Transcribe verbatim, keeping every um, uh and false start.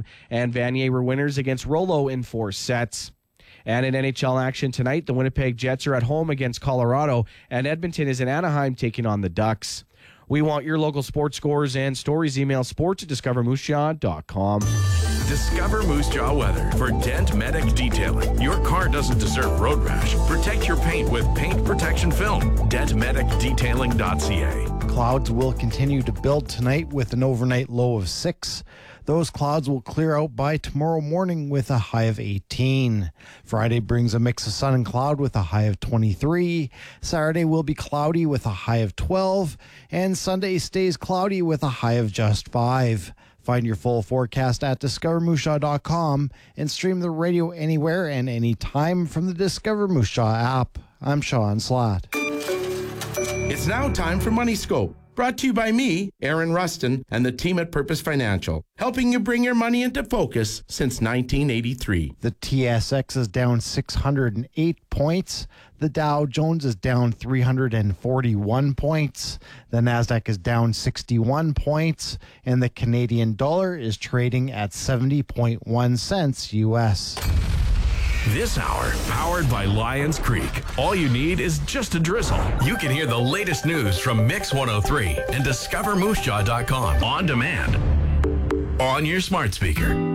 p.m. And Vanier were winners against Rollo in four sets. And in N H L action tonight, the Winnipeg Jets are at home against Colorado, and Edmonton is in Anaheim taking on the Ducks. We want your local sports scores and stories. Email sports at discover moose jaw dot com. Discover Moose Jaw weather for Dent Medic Detailing. Your car doesn't deserve road rash. Protect your paint with paint protection film. dent medic detailing dot c a. Clouds will continue to build tonight with an overnight low of six. Those clouds will clear out by tomorrow morning with a high of eighteen. Friday brings a mix of sun and cloud with a high of twenty-three. Saturday will be cloudy with a high of twelve. And Sunday stays cloudy with a high of just five. Find your full forecast at discover moose jaw dot com and stream the radio anywhere and anytime from the Discover Moose Jaw app. I'm Sean Slatt. It's now time for Money Scope. Brought to you by me, Aaron Rustin, and the team at Purpose Financial, helping you bring your money into focus since nineteen eighty-three. The T S X is down six hundred eight points. The Dow Jones is down three hundred forty-one points. The Nasdaq is down sixty-one points. And the Canadian dollar is trading at seventy point one cents U S. This hour, powered by Lions Creek. All you need is just a drizzle. You can hear the latest news from Mix one oh three and discover moose jaw dot com on demand on your smart speaker.